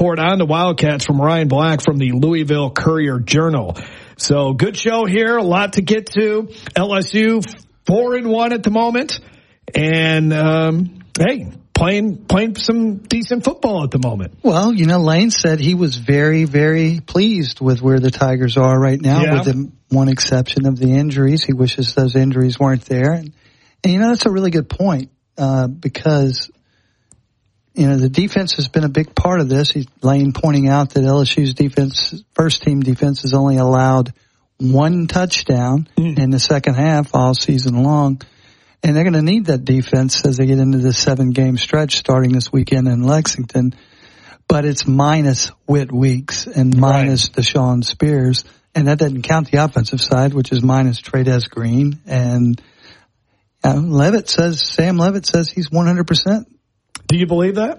report on the Wildcats from Ryan Black from the Louisville Courier-Journal. So good show here, a lot to get to. LSU 4-1 at the moment, and hey, playing some decent football at the moment. Well, Lane said he was very, very pleased with where the Tigers are right now, with the one exception of the injuries. He wishes those injuries weren't there, and that's a really good point because the defense has been a big part of this. Lane pointing out that LSU's defense, first team defense, has only allowed one touchdown in the second half all season long. And they're going to need that defense as they get into the 7-game stretch starting this weekend in Lexington. But it's minus Whit Weeks and minus Deshaun Spears. And that doesn't count the offensive side, which is minus Trey'Dez Green. And Sam Leavitt says he's 100%. Do you believe that?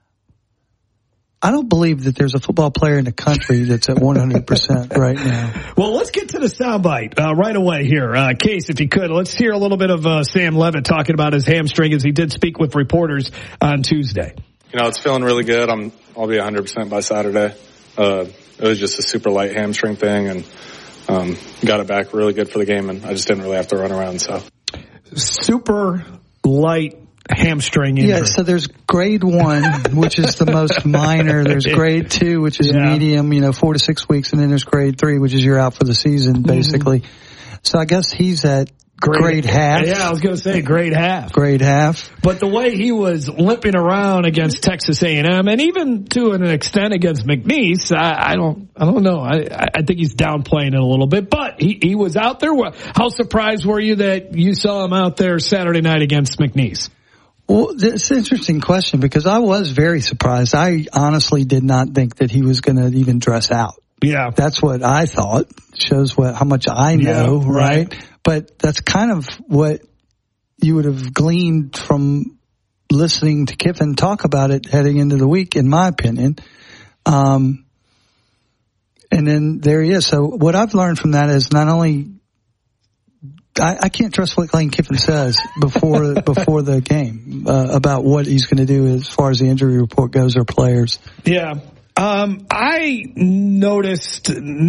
I don't believe that there's a football player in the country that's at 100% right now. Well, let's get to the soundbite right away here. Case, if you could, let's hear a little bit of Sam Leavitt talking about his hamstring as he did speak with reporters on Tuesday. It's feeling really good. I'll be 100% by Saturday. It was just a super light hamstring thing, and got it back really good for the game, and I just didn't really have to run around. So super light hamstring injury. Yeah, so there's grade 1, which is the most minor. There's grade 2, which is medium, 4 to 6 weeks, and then there's grade 3, which is you're out for the season, basically. So I guess he's at grade half. Yeah, I was going to say grade half. Grade half. But the way he was limping around against Texas A&M, and even to an extent against McNeese, I don't know. I think he's downplaying it a little bit, but he was out there. How surprised were you that you saw him out there Saturday night against McNeese? Well, it's an interesting question because I was very surprised. I honestly did not think that he was going to even dress out. Yeah. That's what I thought. Shows how much I know, right? But that's kind of what you would have gleaned from listening to Kiffin talk about it heading into the week, in my opinion. And then there he is. So what I've learned from that is not only I can't trust what Lane Kiffin says before the game about what he's going to do as far as the injury report goes or players. Yeah. I noticed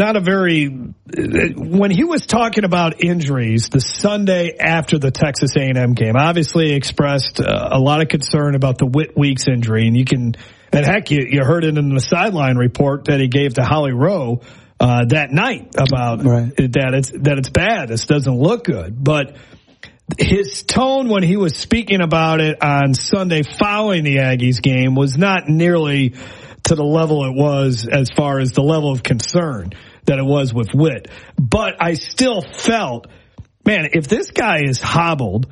when he was talking about injuries the Sunday after the Texas A&M game, obviously expressed a lot of concern about the Whit Weeks injury, and you heard it in the sideline report that he gave to Holly Rowe that night about that it's bad. This doesn't look good. But his tone when he was speaking about it on Sunday following the Aggies game was not nearly to the level it was as far as the level of concern that it was with Whit. But I still felt, man, if this guy is hobbled,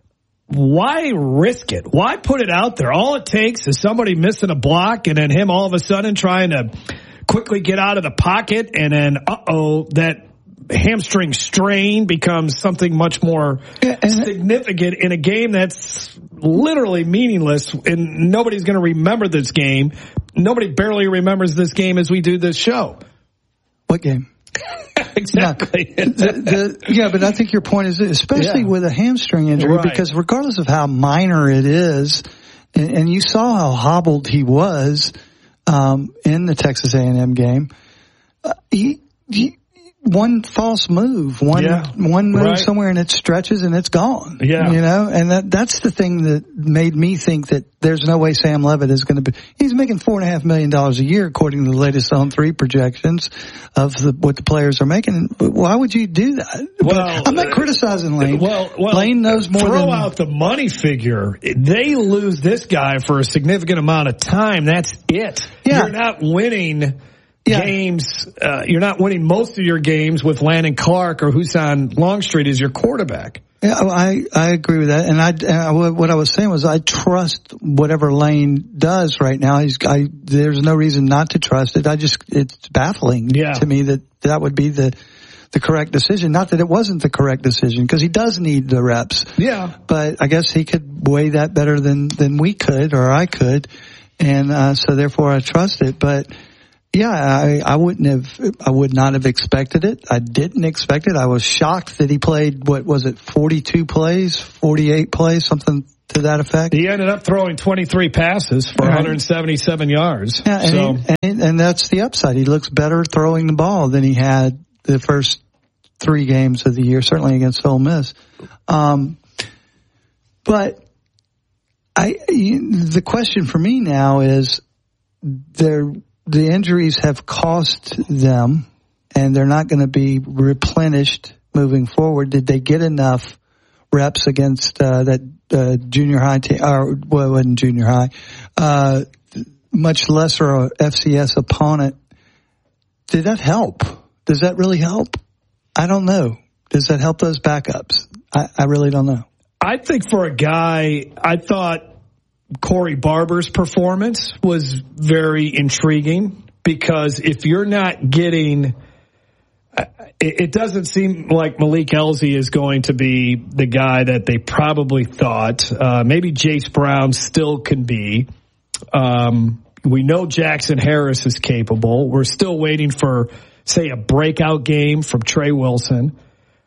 why risk it? Why put it out there? All it takes is somebody missing a block and then him all of a sudden trying to quickly get out of the pocket, and then, that hamstring strain becomes something much more significant in a game that's literally meaningless, and nobody's going to remember this game. Nobody barely remembers this game as we do this show. What game? Exactly. But I think your point is, especially with a hamstring injury, because regardless of how minor it is, and you saw how hobbled he was in the Texas A&M game, he one false move, one move somewhere, and it stretches and it's gone. Yeah. And that's the thing that made me think that there's no way Sam Leavitt is going to be. He's making $4.5 million a year according to the latest On3 projections of what the players are making. Why would you do that? Well, I'm not criticizing Lane. Well, Lane knows more. Throw out the money figure. They lose this guy for a significant amount of time. That's it. Yeah. You're not winning games. You're not winning most of your games with Landon Clark or Husan Longstreet as your quarterback. Yeah, I agree with that. And what I was saying was I trust whatever Lane does right now. There's no reason not to trust it. It's baffling to me that would be the correct decision. Not that it wasn't the correct decision, because he does need the reps. Yeah. But I guess he could weigh that better than we could or I could. And so therefore I trust it. But yeah, I would not have expected it. I didn't expect it. I was shocked that he played, 42 plays, 48 plays, something to that effect? He ended up throwing 23 passes for 177 yards. Yeah, and that's the upside. He looks better throwing the ball than he had the first 3 games of the year, certainly against Ole Miss. But the question for me now is the injuries have cost them, and they're not going to be replenished moving forward. Did they get enough reps against that junior high team? Or it wasn't junior high, much lesser FCS opponent. Did that help? Does that really help? I don't know. Does that help those backups? I really don't know. I think for a guy, I thought Corey Barber's performance was very intriguing, because if you're not getting, it doesn't seem like Malik Elzy is going to be the guy that they probably thought. Maybe Jace Brown still can be. We know Jackson Harris is capable. We're still waiting for, say, a breakout game from Trey Wilson.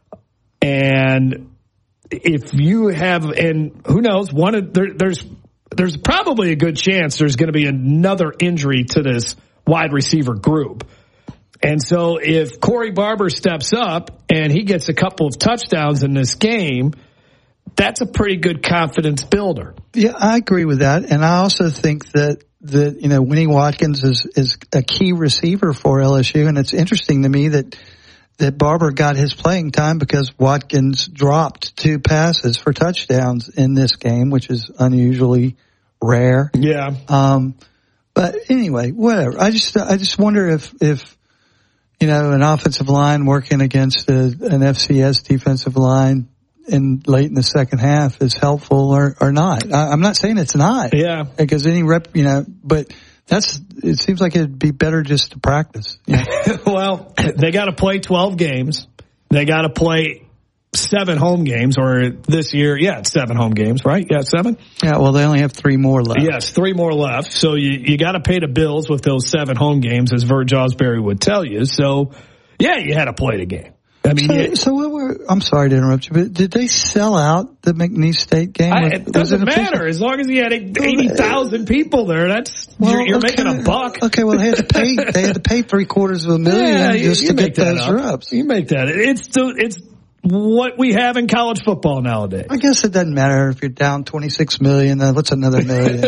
And if you have, and who knows, there's probably a good chance there's going to be another injury to this wide receiver group. And so if Corey Barber steps up and he gets a couple of touchdowns in this game, that's a pretty good confidence builder. Yeah, I agree with that. And I also think that Winnie Watkins is a key receiver for LSU. And it's interesting to me that Barber got his playing time because Watkins dropped 2 passes for touchdowns in this game, which is unusually rare. Yeah. But anyway, whatever. I just wonder if an offensive line working against an FCS defensive line late in the second half is helpful or not. I'm not saying it's not. Yeah. Because but it seems like it'd be better just to practice. Yeah. Well, they got to play 12 games. They got to play 7 home games, or this year, it's 7 home games, right? Yeah, 7? Yeah, well, they only have 3 more left. Yes, 3 more left. So you got to pay the bills with those 7 home games, as Verge Osbury would tell you. So, you had to play the game. I mean, I'm sorry to interrupt you, but did they sell out the McNeese State game? It doesn't matter. As long as you had 80,000 people there, you're making a buck. Okay, well, they had to pay $750,000 just to get those reps. You make that. It's what we have in college football nowadays. I guess it doesn't matter if you're down $26 million. What's another million?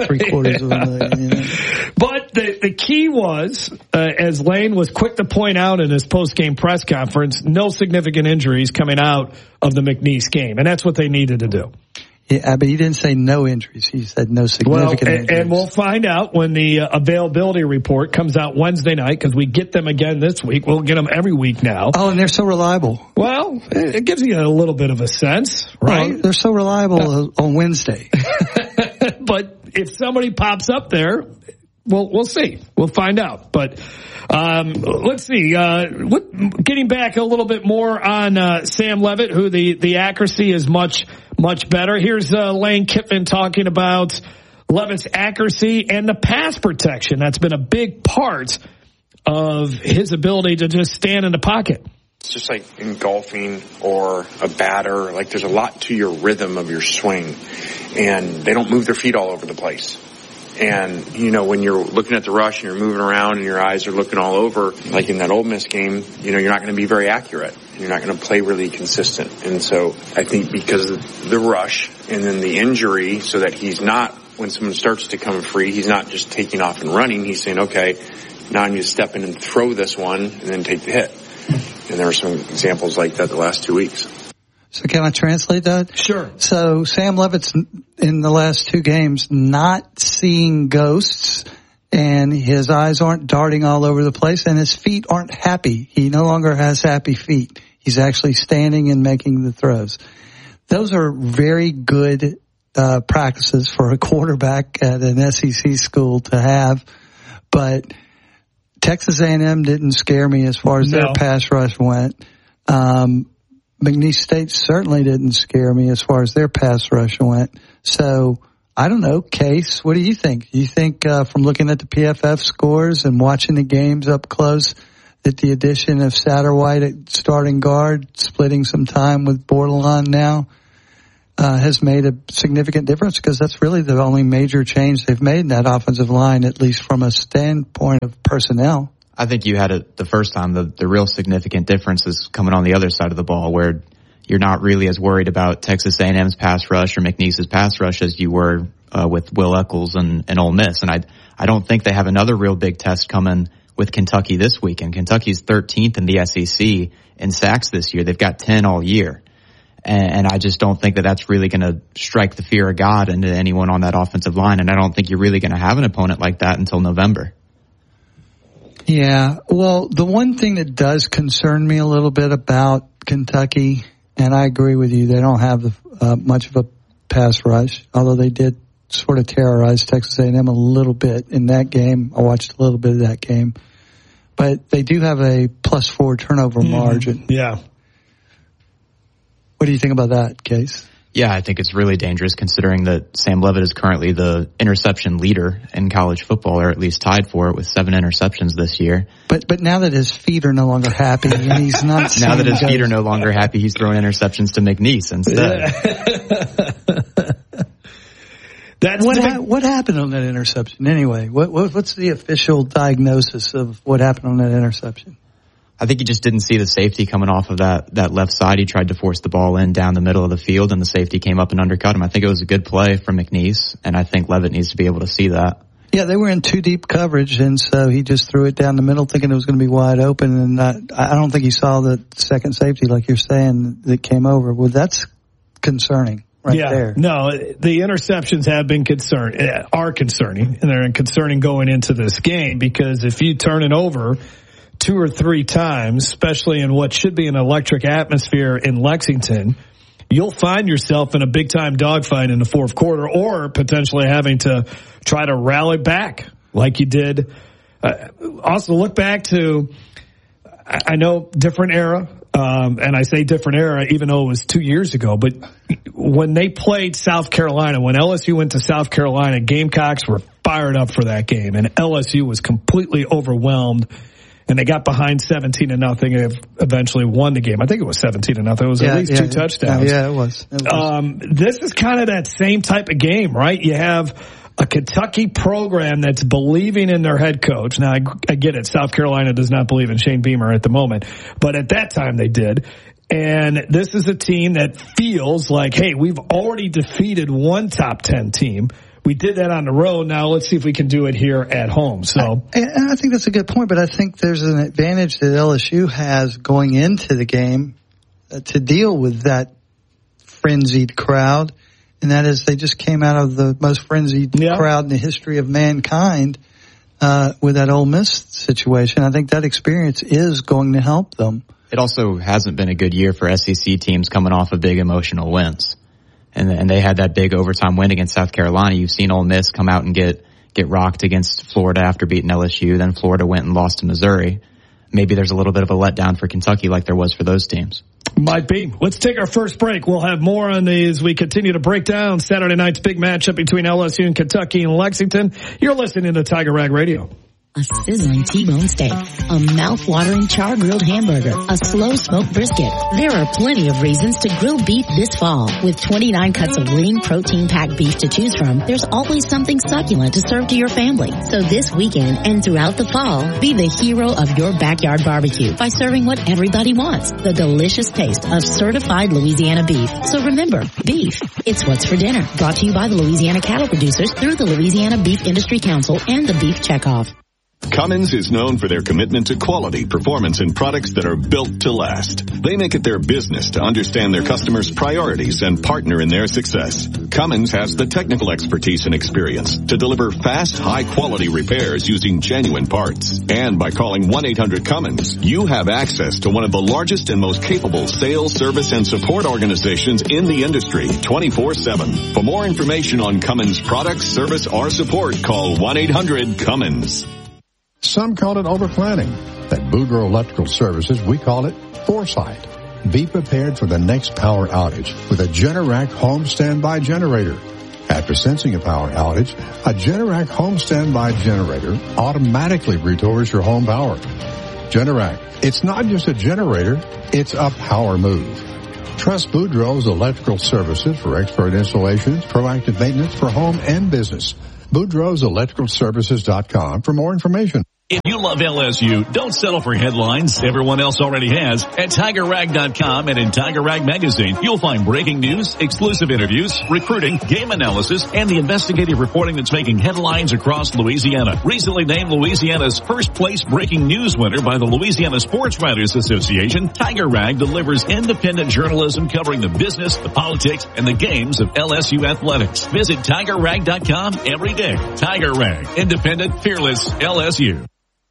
$750,000. But the key was, as Lane was quick to point out in his post-game press conference, no significant injuries coming out of the McNeese game, and that's what they needed to do. Yeah, but he didn't say no injuries. He said no significant injuries. And we'll find out when the availability report comes out Wednesday night, because we get them again this week. We'll get them every week now. Oh, and they're so reliable. Well, it gives you a little bit of a sense, right? Well, they're so reliable on Wednesday. But if somebody pops up there, we'll see. We'll find out. But let's see. Getting back a little bit more on Sam Leavitt, who the accuracy is much better. Here's Lane Kiffin talking about Leavitt's accuracy and the pass protection. That's been a big part of his ability to just stand in the pocket. It's just like in golfing or a batter. Like, there's a lot to your rhythm of your swing, and they don't move their feet all over the place. And, when you're looking at the rush and you're moving around and your eyes are looking all over, like in that Ole Miss game, you're not going to be very accurate. You're not going to play really consistent. And so I think because of the rush and then the injury, so that he's not, when someone starts to come free, he's not just taking off and running. He's saying, okay, now I need to step in and throw this one and then take the hit. And there are some examples like that the last 2 weeks. So can I translate that? Sure. So Sam Leavitt's in the last 2 games not seeing ghosts, and his eyes aren't darting all over the place, and his feet aren't happy. He no longer has happy feet. He's actually standing and making the throws. Those are very good practices for a quarterback at an SEC school to have, but Texas A&M didn't scare me as far as their pass rush went. McNeese State certainly didn't scare me as far as their pass rush went. So, I don't know. Case, what do you think? Do you think from looking at the PFF scores and watching the games up close that the addition of Satterwhite at starting guard, splitting some time with Bordelon now, has made a significant difference, because that's really the only major change they've made in that offensive line, at least from a standpoint of personnel. I think you had it the first time. The real significant difference is coming on the other side of the ball, where you're not really as worried about Texas A&M's pass rush or McNeese's pass rush as you were with Will Eccles and Ole Miss. And I don't think they have another real big test coming with Kentucky this weekend. Kentucky's 13th in the SEC in sacks this year. They've got 10 all year. And I just don't think that that's really going to strike the fear of God into anyone on that offensive line. And I don't think you're really going to have an opponent like that until November. Yeah, well, the one thing that does concern me a little bit about Kentucky, and I agree with you, they don't have much of a pass rush, although they did sort of terrorize Texas A&M a little bit in that game. I watched a little bit of that game. But they do have a +4 turnover margin. Yeah. What do you think about that, Case? Yeah, I think it's really dangerous, considering that Sam Leavitt is currently the interception leader in college football, or at least tied for it with 7 interceptions this year. But now that his feet are no longer happy, and he's not. Now that his feet are no longer happy, he's throwing interceptions to McNeese instead. What happened on that interception anyway? What's the official diagnosis of what happened on that interception? I think he just didn't see the safety coming off of that left side. He tried to force the ball in down the middle of the field, and the safety came up and undercut him. I think it was a good play from McNeese, and I think Leavitt needs to be able to see that. Yeah, they were in too deep coverage, and so he just threw it down the middle thinking it was going to be wide open, and I don't think he saw the second safety, like you're saying, that came over. Well, that's concerning. There. No, the interceptions are concerning, and they're concerning going into this game, because if you turn it over 2 or 3 times, especially in what should be an electric atmosphere in Lexington, you'll find yourself in a big-time dogfight in the fourth quarter, or potentially having to try to rally back like you did. Also, look back to, I know, different era, and I say different era even though it was 2 years ago, but when they played South Carolina, when LSU went to South Carolina, Gamecocks were fired up for that game, and LSU was completely overwhelmed. And they got behind 17-0 and eventually won the game. I think it was 17-0. It was at least 2 touchdowns. Yeah, it was. This is kind of that same type of game, right? You have a Kentucky program that's believing in their head coach. Now, I get it. South Carolina does not believe in Shane Beamer at the moment. But at that time, they did. And this is a team that feels like, hey, we've already defeated one top 10 team. We did that on the road. Now let's see if we can do it here at home. So, and I think that's a good point, but I think there's an advantage that LSU has going into the game to deal with that frenzied crowd, and that is they just came out of the most frenzied crowd in the history of mankind with that Ole Miss situation. I think that experience is going to help them. It also hasn't been a good year for SEC teams coming off of big emotional wins. And they had that big overtime win against South Carolina. You've seen Ole Miss come out and get rocked against Florida after beating LSU. Then Florida went and lost to Missouri. Maybe there's a little bit of a letdown for Kentucky like there was for those teams. Might be. Let's take our first break. We'll have more on these. We continue to break down Saturday night's big matchup between LSU and Kentucky and Lexington. You're listening to Tiger Rag Radio. A sizzling T-bone steak, a mouth-watering char-grilled hamburger, a slow-smoked brisket. There are plenty of reasons to grill beef this fall. With 29 cuts of lean, protein-packed beef to choose from, there's always something succulent to serve to your family. So this weekend and throughout the fall, be the hero of your backyard barbecue by serving what everybody wants, the delicious taste of certified Louisiana beef. So remember, beef, it's what's for dinner. Brought to you by the Louisiana Cattle Producers through the Louisiana Beef Industry Council and the Beef Checkoff. Cummins is known for their commitment to quality, performance, and products that are built to last. They make it their business to understand their customers' priorities and partner in their success. Cummins has the technical expertise and experience to deliver fast, high-quality repairs using genuine parts. And by calling 1-800-CUMMINS, you have access to one of the largest and most capable sales, service, and support organizations in the industry, 24/7. For more information on Cummins products, service, or support, call 1-800-CUMMINS. Some call it overplanning. At Boudreaux Electrical Services, we call it foresight. Be prepared for the next power outage with a Generac home standby generator. After sensing a power outage, a Generac home standby generator automatically restores your home power. Generac, it's not just a generator, it's a power move. Trust Boudreaux's Electrical Services for expert installations, proactive maintenance for home and business. BoudreauxElectricalServices.com for more information. If you love LSU, don't settle for headlines everyone else already has. At TigerRag.com and in Tiger Rag Magazine, you'll find breaking news, exclusive interviews, recruiting, game analysis, and the investigative reporting that's making headlines across Louisiana. Recently named Louisiana's first place breaking news winner by the Louisiana Sports Writers Association, Tiger Rag delivers independent journalism covering the business, the politics, and the games of LSU athletics. Visit TigerRag.com every day. Tiger Rag, independent, fearless, LSU.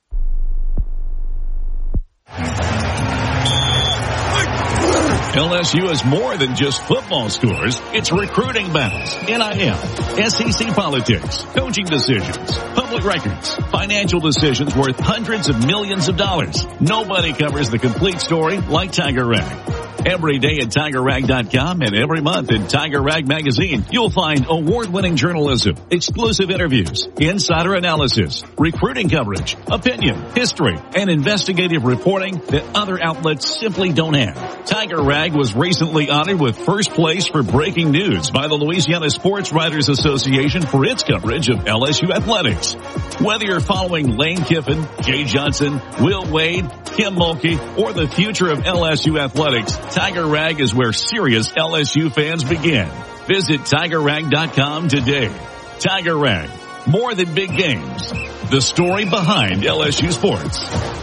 LSU is more than just football scores. It's recruiting battles, NIL, SEC politics, coaching decisions, public records, financial decisions worth hundreds of millions of dollars. Nobody covers the complete story like Tiger Rag. Every day at TigerRag.com and every month in Tiger Rag Magazine, you'll find award-winning journalism, exclusive interviews, insider analysis, recruiting coverage, opinion, history, and investigative reporting that other outlets simply don't have. Tiger Rag was recently honored with first place for breaking news by the Louisiana Sports Writers Association for its coverage of LSU athletics. Whether you're following Lane Kiffin, Jay Johnson, Will Wade, Kim Mulkey, or the future of LSU athletics, Tiger Rag is where serious LSU fans begin. Visit TigerRag.com today. Tiger Rag, more than big games. The story behind LSU sports.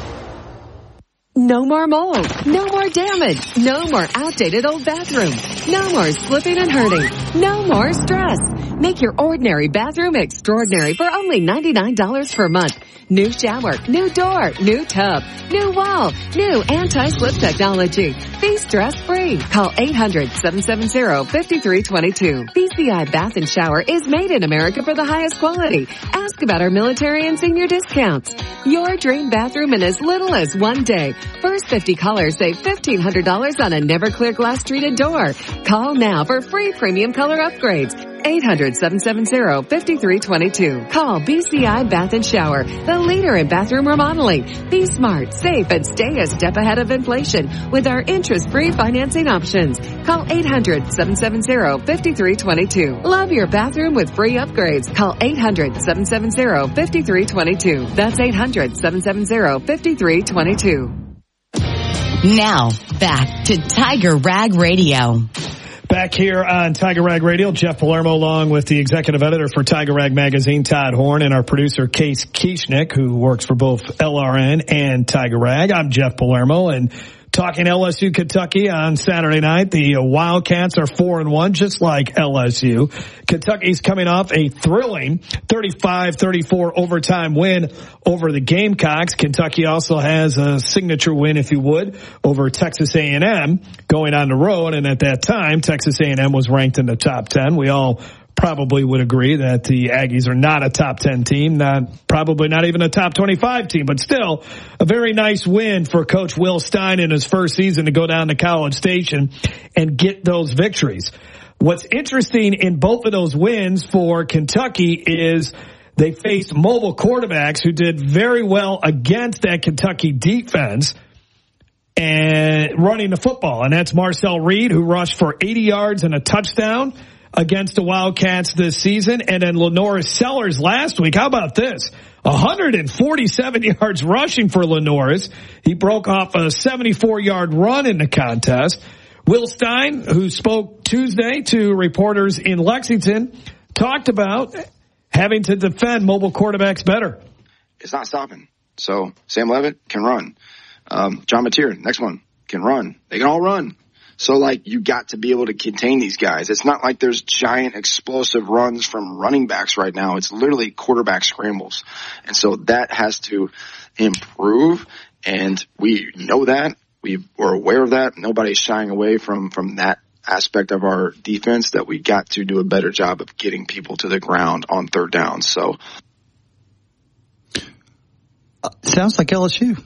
No more mold. No more damage. No more outdated old bathroom. No more slipping and hurting. No more stress. Make your ordinary bathroom extraordinary for only $99 per month. New shower, new door, new tub, new wall, new anti-slip technology. Be stress-free. Call 800-770-5322. BCI Bath and Shower is made in America for the highest quality. Ask about our military and senior discounts. Your dream bathroom in as little as 1 day. First 50 callers save $1,500 on a never clear glass treated door. Call now for free premium color upgrades. 800-770-5322. Call BCI Bath and Shower, the leader in bathroom remodeling. Be smart, safe, and stay a step ahead of inflation with our interest-free financing options. Call 800-770-5322. Love your bathroom with free upgrades. Call 800-770-5322. That's 800-770-5322. Now, back to Tiger Rag Radio. Back here on Tiger Rag Radio, Jeff Palermo along with the executive editor for Tiger Rag Magazine, Todd Horn, and our producer, Case Kieschnick, who works for both LRN and Tiger Rag. I'm Jeff Palermo, and talking LSU Kentucky on Saturday night. The Wildcats are 4-1, just like LSU. Kentucky's coming off a thrilling 35-34 overtime win over the Gamecocks. Kentucky also has a signature win, if you would, over Texas A&M going on the road. And at that time, Texas A&M was ranked in the top 10. We all probably would agree that the Aggies are not a top 10 team, probably not even a top 25 team, but still a very nice win for Coach Will Stein in his first season to go down to College Station and get those victories. What's interesting in both of those wins for Kentucky is they faced mobile quarterbacks who did very well against that Kentucky defense and running the football. And that's Marcel Reed, who rushed for 80 yards and a touchdown against the Wildcats this season. And then Lenoris Sellers last week. How about this? 147 yards rushing for Lenoris. He broke off a 74-yard run in the contest. Will Stein, who spoke Tuesday to reporters in Lexington, talked about having to defend mobile quarterbacks better. It's not stopping. So Sam Levitt can run. John Mateer, next one, can run. They can all run. So, you got to be able to contain these guys. It's not like there's giant explosive runs from running backs right now. It's literally quarterback scrambles. And so that has to improve, and we know that. We're aware of that. Nobody's shying away from that aspect of our defense, that we got to do a better job of getting people to the ground on third down. So, sounds like LSU.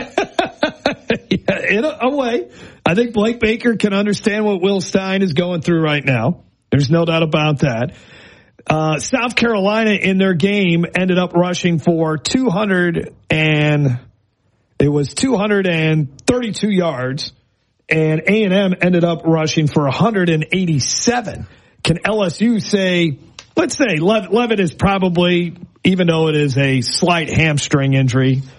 Yeah, in a way. I think Blake Baker can understand what Will Stein is going through right now. There's no doubt about that. South Carolina in their game ended up rushing for 232 yards and A&M ended up rushing for 187. Can LSU say, let's say Levitt is probably, even though it is a slight hamstring injury,